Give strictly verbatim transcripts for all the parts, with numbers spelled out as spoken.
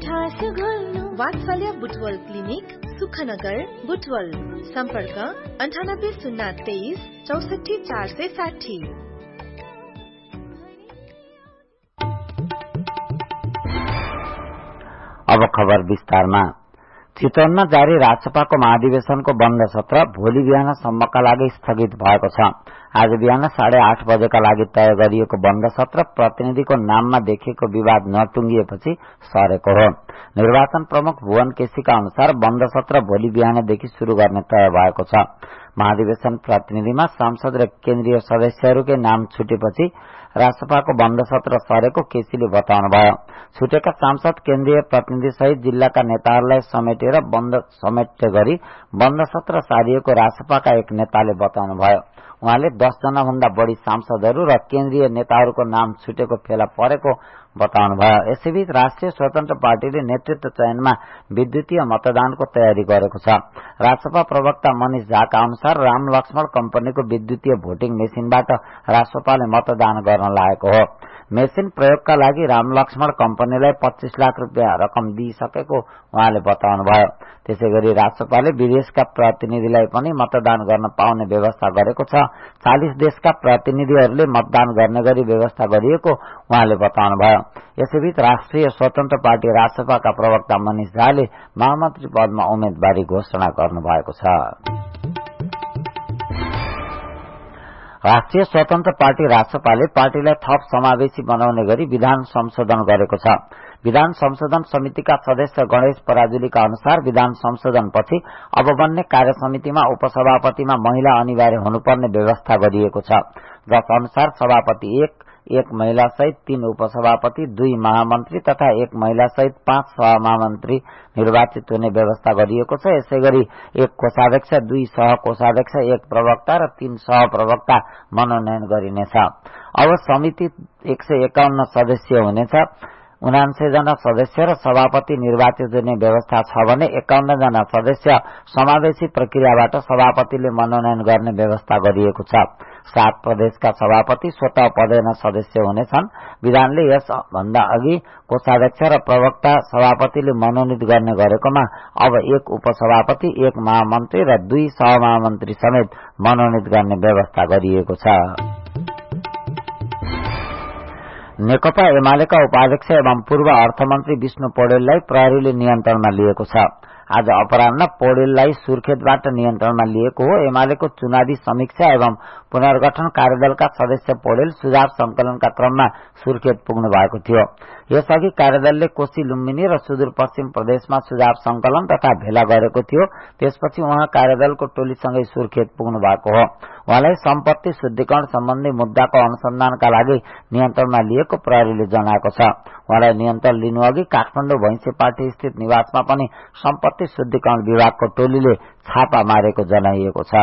वात्सल्य बुटवल क्लिनिक सुखनगर बुटवल सम्पर्क अन्ठानब्बे शून्य तेइस चौसठी चार सय साठी। अब खबर विस्तारमा। चितवनमा जारी राजसभाको महाधिवेशनको बन्द सत्र भोलि बिहानसम्मका लागि स्थगित भएको छ। आज बिहान साढे आठ बजेका लागि तय गरिएको बन्द सत्र प्रतिनिधिको नाममा देखिएको विवाद नटुंगिएपछि सरेको हो। निर्वाचन प्रमुख भुवन केसीका अनुसार बन्द सत्र भोलि बिहानदेखि शुरू गर्ने तय भएको छ। महाधिवेशन प्रतिनिधिमा सांसद र केन्द्रीय सदस्यहरूकै नाम छुटेपछि राजसभाको बन्द सत्र सरेको केसीले बताउनुभयो। छुटेका सांसद केन्द्रीय प्रतिनिधि सहित जिल्लाका नेताहरूलाई समेटेर बन्द समेट्ने गरी बन्द सत्र सारिएको राजसभाका एक नेताले बताउनुभयो। उहाँले दस जना भन्दा बढ़ी सांसदहरू र केन्द्रीय नेताहरूको नाम छुटेको फेला परेको बताउनुभयो। यसैबीच राष्ट्रिय स्वतन्त्र पार्टीले नेतृत्व चयनमा विद्युतीय मतदानको तयारी गरेको छ। राजसभा प्रवक्ता मनिष झाका अनुसार राम लक्ष्मण कम्पनीको विद्युतीय भोटिङ मेसिनबाट राजसभाले मतदान गर्न लागेको हो। मेसिन प्रयोगका लागि राम लक्ष्मण कम्पनीलाई पच्चीस लाख रुपियाँ रकम दिइसकेको उहाँले बताउनुभयो। त्यसैगरी राजसभाले विदेशका प्रतिनिधिलाई पनि मतदान गर्न पाउने व्यवस्था गरेको छ। चालीस देशका प्रतिनिधिहरूले मतदान गर्ने गरी व्यवस्था गरिएको उहाँले बताउनुभयो। यसैबीच राष्ट्रिय स्वतन्त्र पार्टी राजसभाका प्रवक्ता मनिष झाले महामन्त्री पदमा उम्मेदवारी घोषणा गर्नुभएको छ। राष्ट्रिय स्वतन्त्र पार्टी राजसभाले पार्टीलाई थप समावेशी बनाउने गरी विधान संशोधन गरेको छ। विधान संशोधन समितिका सदस्य गणेश पराजुलीका अनुसार विधान संशोधनपछि अब बन्ने कार्य समितिमा उपसभापतिमा महिला अनिवार्य हुनुपर्ने व्यवस्था गरिएको छ। जस अनुसार सभापति एक, एक महिला सहित तीन उपसभापति, दुई महामन्त्री तथा एक महिला सहित पाँच सहमहामन्त्री निर्वाचित हुने व्यवस्था गरिएको छ। यसैगरी एक कोषाध्यक्ष, दुई सह कोषाध्यक्ष, एक प्रवक्ता र तीन सह प्रवक्ता मनोनयन गरिनेछ। अब समिति एक सय एकाउन्न सदस्य हुनेछ। उनान्सय जना सदस्य र सभापति निर्वाचित हुने व्यवस्था छ भने एकाउन्न जना सदस्य समावेशी प्रक्रियाबाट सभापतिले मनोनयन गर्ने व्यवस्था गरिएको छ। सात प्रदेशका सभापति स्वतः पदेन सदस्य हुनेछन्। विधानले यस भन्दा अघि कोषाध्यक्ष र प्रवक्ता सभापतिले मनोनित गर्ने गरेकोमा अब एक उपसभापति, एक महामन्त्री र दुई सहमहामन्त्री समेत मनोनित गर्ने व्यवस्था गरिएको छ। नेकपा एमालेका उपाध्यक्ष एवं पूर्व अर्थमन्त्री विष्णु पौडेललाई प्रहरीले नियन्त्रणमा लिएको छ। आज अपराह्न पौडेललाई सुर्खेतबाट नियन्त्रणमा लिएको हो। एमालेको चुनावी समीक्षा एवं पुनर्गठन कार्यदलका सदस्य पौडेल सुझाव संकलनका क्रममा सुर्खेत पुग्नु भएको थियो। यसअघि कार्यदलले कोशी, लुम्बिनी र सुदूरपश्चिम प्रदेशमा सुझाव संकलन तथा भेला गरेको थियो। त्यसपछि उहाँ कार्यदलको टोलीसँगै सुर्खेत पुग्नु भएको हो। उहाँलाई सम्पत्ति शुद्धिकरण सम्बन्धी मुद्दाको अनुसन्धानका लागि नियन्त्रणमा लिएको प्रहरीले जनाएको छ। उहाँलाई नियन्त्रण लिनुअघि काठमाडौँ भैंसेपाटी स्थित निवासमा पनि सम्पत्ति शुद्धिकरण विभागको टोलीले छापा मारेको जनाइएको छ।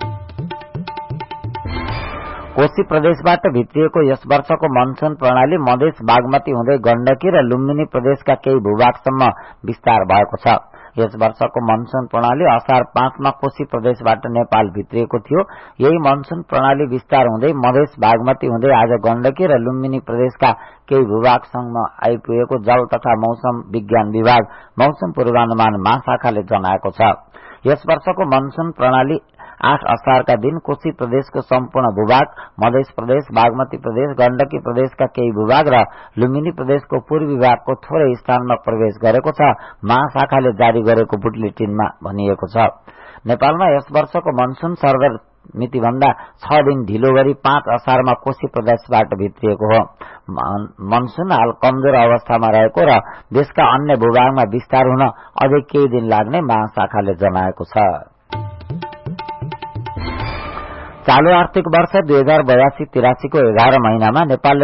कोशी प्रदेशबाट भित्रिएको यस वर्षको मनसून प्रणाली मधेस, बागमती हुँदै गण्डकी र लुम्बिनी प्रदेशका केही भूभागसम्म विस्तार भएको छ। यस वर्षको मनसून प्रणाली असार पाँचमा कोशी प्रदेशबाट नेपाल भित्रिएको थियो। यही मनसून प्रणाली विस्तार हुँदै मधेस, बागमती हुँदै आज गण्डकी र लुम्बिनी प्रदेशका केही भूभागसम्म आइपुगेको जल तथा मौसम विज्ञान विभाग मौसम पूर्वानुमान महाशाखाले जनाएको छ। यस वर्षको मनसून प्रणाली आठ असारका दिन कोशी प्रदेशको सम्पूर्ण भूभाग, मध्य प्रदेश, बागमती प्रदेश, गण्डकी प्रदेशका केही भूभाग र लुम्बिनी प्रदेशको पूर्वी भागको थोरै स्थानमा प्रवेश गरेको छ। महाशाखाले जारी गरेको बुलेटिनमा भनिएको छ। नेपालमा यस वर्षको मनसून सर्भर मितिभन्दा छ दिन ढिलो गरी पाँच असारमा कोशी प्रदेशबाट भित्रिएको हो। मनसून हाल कमजोर अवस्थामा रहेको र देशका अन्य भूभागमा विस्तार हुन अझै केही दिन लाग्ने महाशाखाले जनाएको छ। चालू आर्थिक वर्ष दुई हजार बयासी तिरासी को एघार महिनामा नेपालले